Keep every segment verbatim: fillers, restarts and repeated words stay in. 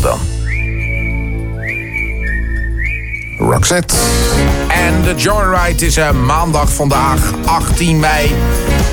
dan. Roxette. En de Joyride is uh, maandag vandaag, achttien mei. Uh,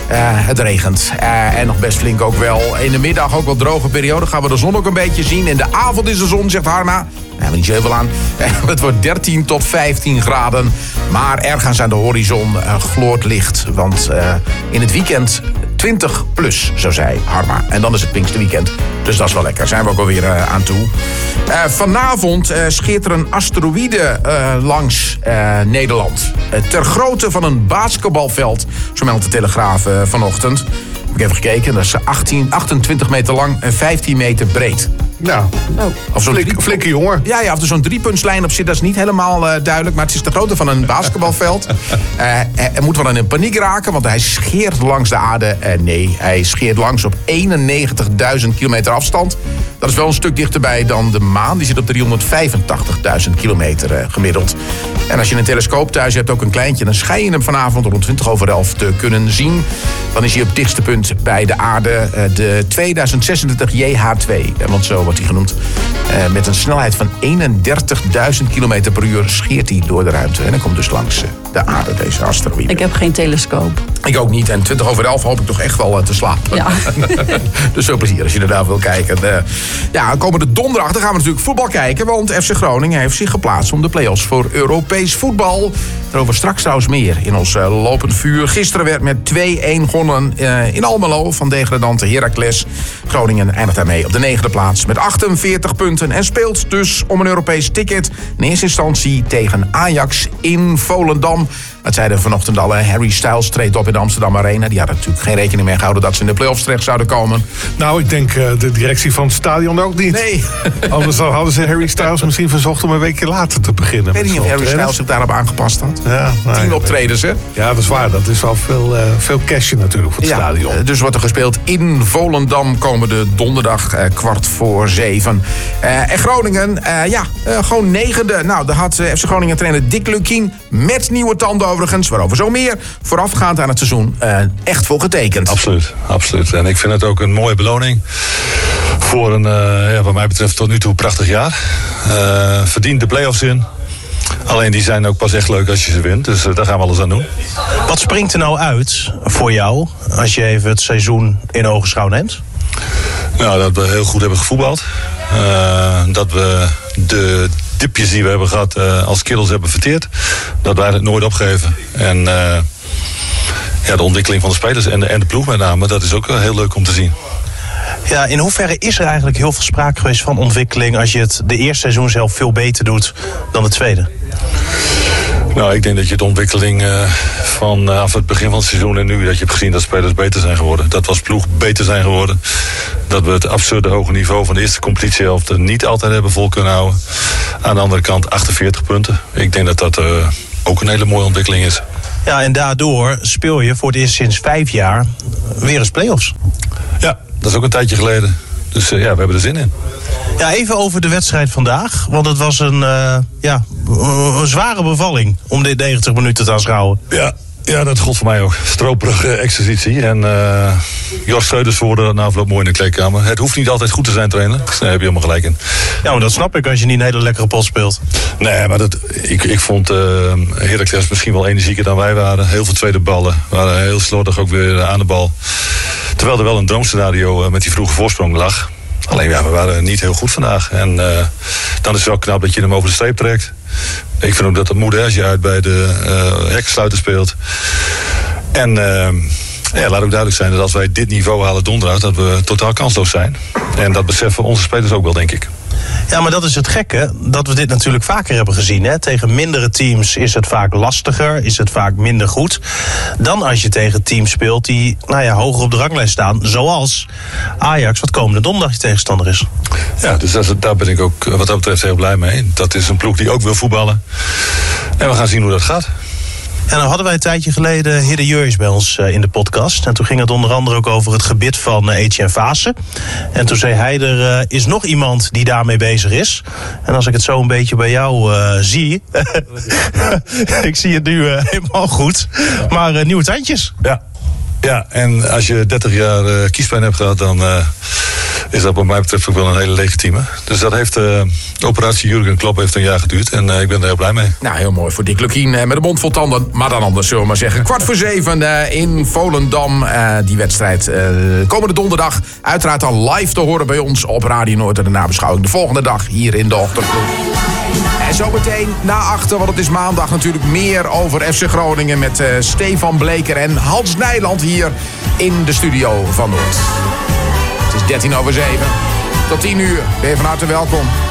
het regent. Uh, en nog best flink ook wel. In de middag ook wel droge periode. Gaan we de zon ook een beetje zien. In de avond is de zon, zegt Harma. Daar hebben we niet zoveel aan. Uh, het wordt dertien tot vijftien graden. Maar ergens aan de horizon uh, gloort licht. Want uh, in het weekend twintig plus, zo zei Harma. En dan is het Pinksterweekend. Dus dat is wel lekker. Zijn we ook alweer uh, aan toe. Uh, vanavond uh, scheert er een asteroïde uh, langs uh, Nederland. Uh, ter grootte van een basketbalveld. Zo meldt de Telegraaf uh, vanochtend. Heb ik even gekeken. Dat is achttien, achtentwintig meter lang en vijftien meter breed. Nou, of zo'n flink, drie... flinke jongen. Ja, ja, of er zo'n driepuntslijn op zit, dat is niet helemaal uh, duidelijk. Maar het is de grootte van een basketbalveld. uh, hij moet wel in paniek raken, want hij scheert langs de aarde. Uh, nee, hij scheert langs op eenennegentigduizend kilometer afstand. Dat is wel een stuk dichterbij dan de maan. Die zit op driehonderdvijfentachtigduizend kilometer uh, gemiddeld. En als je een telescoop thuis hebt, ook een kleintje, dan schijn je hem vanavond rond twintig over elf te kunnen zien. Dan is hij op het dichtste punt bij de aarde, uh, de tweeduizend zesentwintig J H twee. Uh, want zo wordt hij genoemd. Uh, met een snelheid van eenendertigduizend kilometer per uur scheert hij door de ruimte. En dan komt dus langs uh, de aarde, deze asteroïde. Ik heb geen telescoop. Ik ook niet. En twintig over elf hoop ik toch echt wel uh, te slapen. Ja. Dus veel plezier als je er daar wil kijken. Uh, ja, komende donderdag dan gaan we natuurlijk voetbal kijken. Want F C Groningen heeft zich geplaatst om de play-offs voor Europees voetbal. Daarover straks trouwens meer in ons uh, lopend vuur. Gisteren werd met twee-een gewonnen uh, in Almelo van degradante Heracles. Groningen eindigt daarmee op de negende plaats met achtenveertig punten. En speelt dus om een Europees ticket. In eerste instantie tegen Ajax in Volendam. Dat zeiden vanochtend al. Harry Styles treedt op in de Amsterdam Arena. Die hadden natuurlijk geen rekening mee gehouden dat ze in de play-offs terecht zouden komen. Nou, ik denk uh, de directie van het stadion ook niet. Nee. Anders hadden ze Harry Styles misschien verzocht om een weekje later te beginnen. Ik weet niet of Harry Styles zich daarop aangepast had. Ja, nou, Tien optredens, hè? Ja, dat is waar. Dat is wel veel, uh, veel cash natuurlijk voor het ja, stadion. Dus wordt er gespeeld in Volendam komende donderdag uh, kwart voor zeven. Uh, en Groningen, uh, ja, uh, gewoon negende. Nou, daar had uh, F C Groningen trainer Dick Lukkien met nieuwe tanden overigens, waarover zo meer, voorafgaand aan het seizoen uh, echt voor getekend. Absoluut, absoluut. En ik vind het ook een mooie beloning voor een, uh, ja, wat mij betreft tot nu toe prachtig jaar. Uh, verdient de play-offs in. Alleen die zijn ook pas echt leuk als je ze wint. Dus uh, daar gaan we alles aan doen. Wat springt er nou uit voor jou als je even het seizoen in ogenschouw neemt? Nou, dat we heel goed hebben gevoetbald. Uh, dat we de dipjes die we hebben gehad uh, als skills hebben verteerd. Dat wij het nooit opgeven. En uh, ja, de ontwikkeling van de spelers en de, en de ploeg met name, dat is ook uh, heel leuk om te zien. Ja, in hoeverre is er eigenlijk heel veel sprake geweest van ontwikkeling als je het de eerste seizoen zelf veel beter doet dan de tweede? Nou, ik denk dat je de ontwikkeling uh, vanaf uh, het begin van het seizoen en nu, dat je hebt gezien dat spelers beter zijn geworden. Dat we als ploeg beter zijn geworden. Dat we het absurde hoge niveau van de eerste competitiehelft niet altijd hebben vol kunnen houden. Aan de andere kant achtenveertig punten. Ik denk dat dat uh, ook een hele mooie ontwikkeling is. Ja, en daardoor speel je voor het eerst sinds vijf jaar weer eens play-offs. Ja, dat is ook een tijdje geleden. Dus uh, ja, we hebben er zin in. Ja, even over de wedstrijd vandaag. Want het was een, uh, ja, een zware bevalling om dit negentig minuten te aanschouwen. Ja, ja, dat gold voor mij ook. Stroperige exercitie. En uh, Jos Schreuders voerde dat na afloop mooi in de kleedkamer. Het hoeft niet altijd goed te zijn, trainen. Daar heb je helemaal gelijk in. Ja, maar dat snap ik als je niet een hele lekkere pot speelt. Nee, maar dat, ik, ik vond uh, Heracles misschien wel energieker dan wij waren. Heel veel tweede ballen. We waren heel slordig ook weer aan de bal. Terwijl er wel een droomscenario uh, met die vroege voorsprong lag. Alleen ja, we waren niet heel goed vandaag. En uh, dan is het wel knap dat je hem over de streep trekt. Ik vind ook dat het moet hè, als je uit bij de uh, hekkensluiter speelt. En uh, ja, laat ook duidelijk zijn dat als wij dit niveau halen donderdag, dat we totaal kansloos zijn. En dat beseffen onze spelers ook wel, denk ik. Ja, maar dat is het gekke, dat we dit natuurlijk vaker hebben gezien. Hè? Tegen mindere teams is het vaak lastiger, is het vaak minder goed dan als je tegen teams speelt die nou ja, hoger op de ranglijst staan. Zoals Ajax, wat komende donderdag je tegenstander is. Ja, dus dat, daar ben ik ook wat dat betreft heel blij mee. Dat is een ploeg die ook wil voetballen. En we gaan zien hoe dat gaat. En dan hadden wij een tijdje geleden Hidde Jurjes bij ons uh, in de podcast. En toen ging het onder andere ook over het gebit van uh, Etienne Vaassen. En toen zei hij, er uh, is nog iemand die daarmee bezig is. En als ik het zo een beetje bij jou uh, zie... ik zie het nu uh, helemaal goed. Maar uh, nieuwe tandjes. Ja. Ja, en als je dertig jaar uh, kiespijn hebt gehad, dan uh, is dat wat mij betreft ook wel een hele legitieme. Dus dat heeft, uh, de operatie Jurgen Klopp heeft een jaar geduurd. En uh, ik ben er heel blij mee. Nou, heel mooi voor Dick Lukien uh, met een mond vol tanden. Maar dan anders, zullen we maar zeggen. Kwart voor zeven uh, in Volendam. Uh, die wedstrijd uh, komende donderdag. Uiteraard al live te horen bij ons op Radio Noord. En de nabeschouwing de volgende dag hier in de ochtendploeg. En zometeen na achter, want het is maandag natuurlijk meer over F C Groningen met uh, Stefan Bleker en Hans Nijland hier in de studio van Noord. Het is dertien over zeven. Tot tien uur. Ben je van harte welkom.